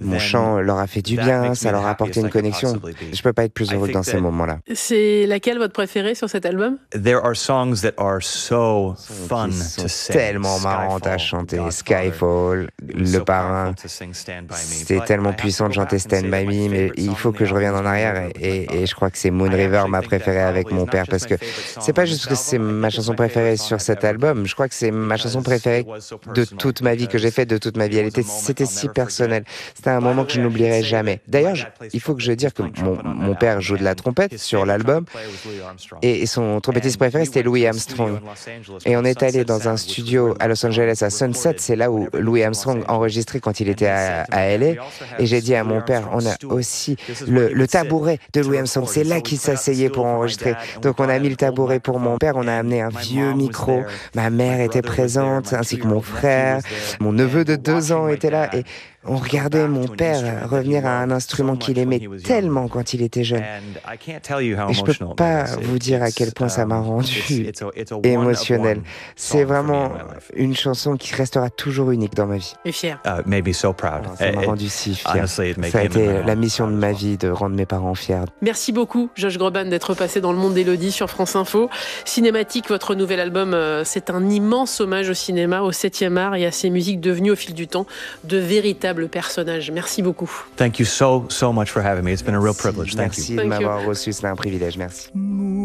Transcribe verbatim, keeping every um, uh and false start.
Mon chant leur a fait du bien, ça leur a apporté une connexion. Je peux pas être plus heureux que dans ces moments-là. C'est laquelle votre préférée sur cet album? There are songs that are so fun Qui sont to sing. tellement marrantes à chanter. Skyfall, Le Parrain. C'est tellement puissant de chanter Stand By Me, mais il faut que je revienne en arrière et, et, et je crois que c'est Moon River ma préférée avec mon père, parce que c'est pas juste que c'est ma chanson préférée sur cet album, je crois que c'est ma chanson préférée de toute ma vie, que j'ai faite de toute ma vie. Elle était, c'était si personnel. C'était un moment que je n'oublierai jamais. D'ailleurs, je, il faut que je dise que mon, mon père joue de la trompette sur l'album et, et son trompettiste préféré c'était Louis Armstrong. Et on est allé dans un studio à Los Angeles, à Sunset, c'est là où Louis Armstrong enregistrait quand il était à, à L A. Et j'ai dit à mon père, on a aussi le, le tabouret de Louis Armstrong, c'est là qu'il s'asseyait pour enregistrer. Donc on a mis le tabouret pour mon père, on a amené un vieux micro, ma mère était présente, ainsi que mon frère, mon neveu de deux ans était là, et on regardait mon père revenir à un instrument qu'il aimait tellement quand il était jeune. Et je peux pas vous dire à quel point ça m'a rendu émotionnel. C'est vraiment une chanson qui restera toujours unique dans ma vie. Et fier. Uh, made me so proud. Ça m'a rendu si fier. Ça a été la mission de ma vie, de rendre mes parents fiers. Merci beaucoup, Josh Groban, d'être passé dans le monde d'Élodie sur France Info. Cinématique, votre nouvel album, c'est un immense hommage au cinéma, au septième art et à ses musiques devenues au fil du temps de véritables personnage. Merci beaucoup. Thank you so, so much for having me. It's been a real privilege. Thank Merci you. de m'avoir reçu, c'est un privilège. Merci.